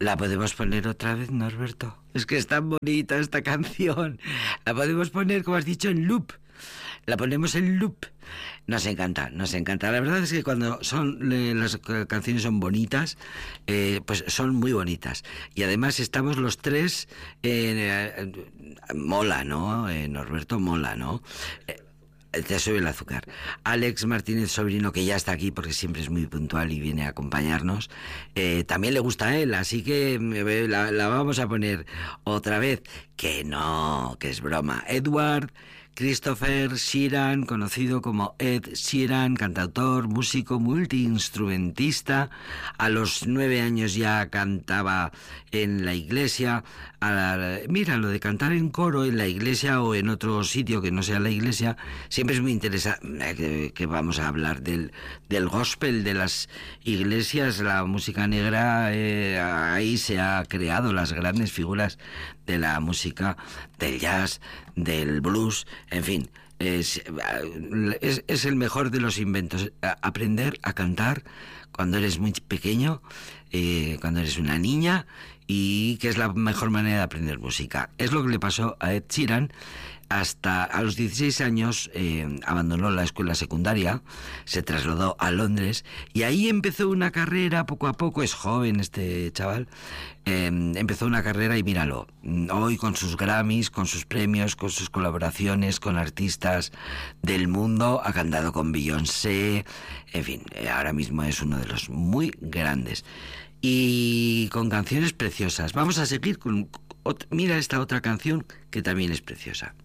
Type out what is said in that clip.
La podemos poner otra vez, Norberto. Es que es tan bonita esta canción. La podemos poner, como has dicho, en loop. La ponemos en loop. Nos encanta, nos encanta. La verdad es que cuando las canciones son bonitas, pues son muy bonitas. Y además estamos los tres, mola, ¿no? Norberto, mola, ¿no? Te sube el azúcar. Alex Martínez Sobrino, que ya está aquí porque siempre es muy puntual y viene a acompañarnos, también le gusta a él, así que la vamos a poner otra vez. Que no, que es broma. Edward Christopher Sheeran, conocido como Ed Sheeran, cantautor, músico, multiinstrumentista. A los 9 años ya cantaba en la iglesia. Mira, lo de cantar en coro en la iglesia o en otro sitio que no sea la iglesia, siempre es muy interesante. Que vamos a hablar del gospel, de las iglesias, la música negra, ahí se ha creado las grandes figuras de la música, del jazz, del blues, en fin. Es el mejor de los inventos, aprender a cantar cuando eres muy pequeño, cuando eres una niña, y que es la mejor manera de aprender música. Es lo que le pasó a Ed Sheeran. Hasta a los 16 años abandonó la escuela secundaria, se trasladó a Londres y ahí empezó una carrera poco a poco. Es joven este chaval, empezó una carrera y míralo, hoy con sus Grammys, con sus premios, con sus colaboraciones con artistas del mundo, ha cantado con Beyoncé, en fin, ahora mismo es uno de los muy grandes y con canciones preciosas. Vamos a seguir con mira esta otra canción que también es preciosa.